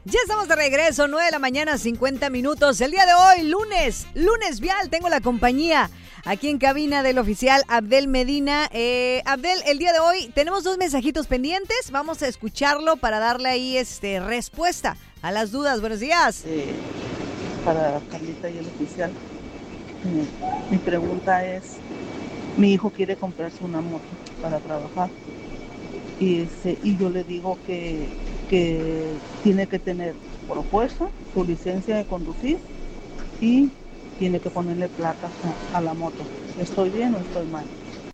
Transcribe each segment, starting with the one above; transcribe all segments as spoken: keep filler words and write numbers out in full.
Ya estamos de regreso, nueve de la mañana, cincuenta minutos. El día de hoy, lunes, lunes vial, tengo la compañía aquí en cabina del oficial Abdel Medina. Eh, Abdel, el día de hoy tenemos dos mensajitos pendientes. Vamos a escucharlo para darle ahí este, respuesta a las dudas. Buenos días. Eh, para Carlita y el oficial, eh, mi pregunta es, mi hijo quiere comprarse una moto para trabajar y, ese, y yo le digo que, que tiene que tener propuesta, su licencia de conducir y tiene que ponerle placas a, a la moto. ¿Estoy bien o estoy mal?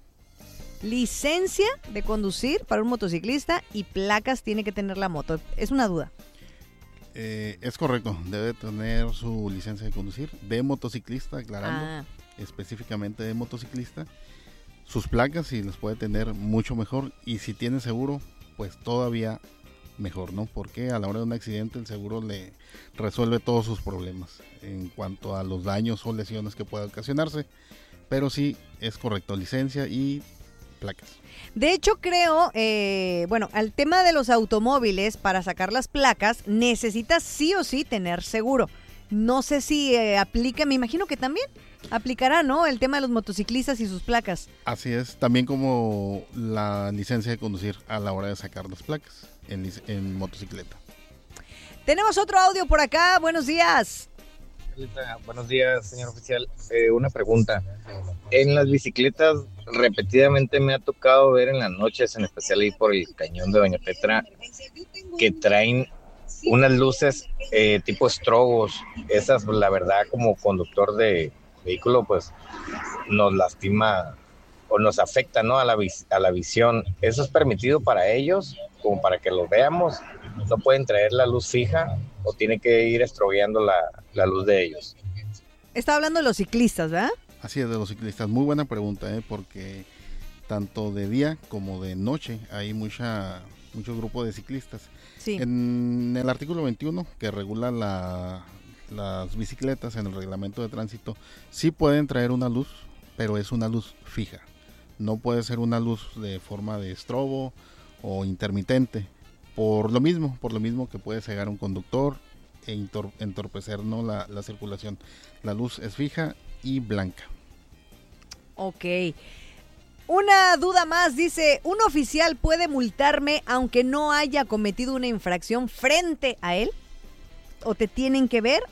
Licencia de conducir para un motociclista y placas tiene que tener la moto. Es una duda. Eh, es correcto, debe tener su licencia de conducir de motociclista, aclarando, ah. específicamente de motociclista. Sus placas sí las puede tener mucho mejor, y si tiene seguro, pues todavía mejor, ¿no? Porque a la hora de un accidente el seguro le resuelve todos sus problemas en cuanto a los daños o lesiones que pueda ocasionarse. Pero sí, es correcto, licencia y placas. De hecho, creo, eh, bueno, al tema de los automóviles, para sacar las placas, necesitas sí o sí tener seguro. No sé si eh, aplica, me imagino que también aplicará, ¿no? El tema de los motociclistas y sus placas. Así es, también como la licencia de conducir a la hora de sacar las placas en, en motocicleta. Tenemos otro audio por acá, buenos días. Buenos días, señor oficial. Eh, una pregunta. En las bicicletas repetidamente me ha tocado ver en las noches, en especial ahí por el cañón de Doña Petra, que traen unas luces eh, tipo estrobos. Esas, la verdad, como conductor de vehículo, pues nos lastima o nos afecta, ¿no? A la, a la visión. ¿Eso es permitido para ellos, como para que lo veamos? ¿No pueden traer la luz fija o tiene que ir estrobeando la, la luz de ellos? Está hablando de los ciclistas, ¿verdad? Así es, de los ciclistas. Muy buena pregunta, ¿eh? Porque tanto de día como de noche hay mucha mucho grupo de ciclistas. Sí. En el artículo veintiuno, que regula la, las bicicletas en el reglamento de tránsito, sí pueden traer una luz, pero es una luz fija. No puede ser una luz de forma de estrobo o intermitente. Por lo mismo, por lo mismo que puede cegar a un conductor e entorpecer, ¿no? la, la circulación. La luz es fija y blanca. Ok. Una duda más, dice, ¿un oficial puede multarme aunque no haya cometido una infracción frente a él? ¿O te tienen que ver?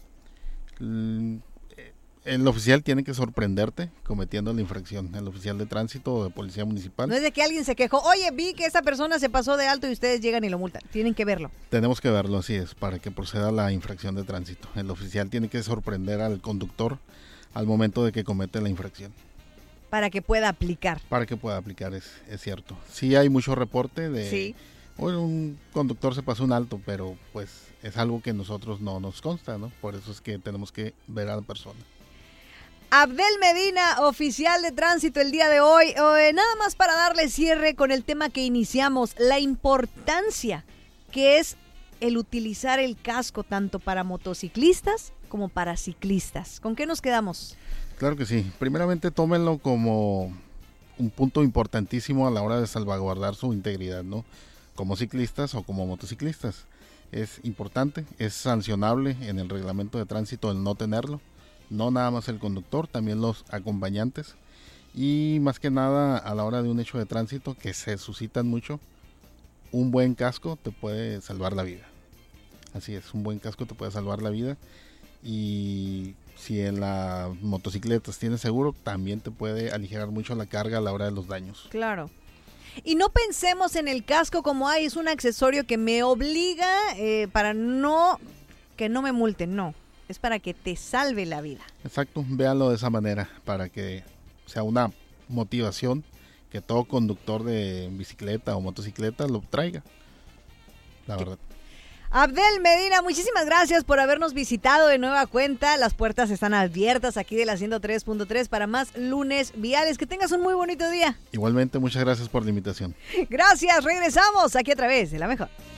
El oficial tiene que sorprenderte cometiendo la infracción, el oficial de tránsito o de policía municipal. No es de que alguien se quejó, oye, vi que esa persona se pasó de alto y ustedes llegan y lo multan. Tienen que verlo. Tenemos que verlo, así es, para que proceda la infracción de tránsito. El oficial tiene que sorprender al conductor al momento de que comete la infracción. Para que pueda aplicar. Para que pueda aplicar, es, es cierto. Sí hay mucho reporte de... Sí. Bueno, un conductor se pasó un alto, pero pues es algo que nosotros no nos consta, ¿no? Por eso es que tenemos que ver a la persona. Abdel Medina, oficial de tránsito el día de hoy. Eh, nada más para darle cierre con el tema que iniciamos, la importancia que es el utilizar el casco tanto para motociclistas como para ciclistas. ¿Con qué nos quedamos? Claro que sí. Primeramente tómenlo como un punto importantísimo a la hora de salvaguardar su integridad, ¿no? Como ciclistas o como motociclistas. Es importante, es sancionable en el reglamento de tránsito el no tenerlo. No nada más el conductor, también los acompañantes. Y más que nada a la hora de un hecho de tránsito que se suscitan mucho, un buen casco te puede salvar la vida. Así es, un buen casco te puede salvar la vida. Y si en las motocicletas tienes seguro, también te puede aligerar mucho la carga a la hora de los daños. Claro. Y no pensemos en el casco como, ay, es un accesorio que me obliga eh, para no, que no me multen, no. Es para que te salve la vida. Exacto, véanlo de esa manera, para que sea una motivación que todo conductor de bicicleta o motocicleta lo traiga, la verdad. Abdel Medina, muchísimas gracias por habernos visitado de nueva cuenta. Las puertas están abiertas aquí de la ciento tres punto tres para más lunes viales. Que tengas un muy bonito día. Igualmente, muchas gracias por la invitación. Gracias, regresamos aquí a través de La Mejor.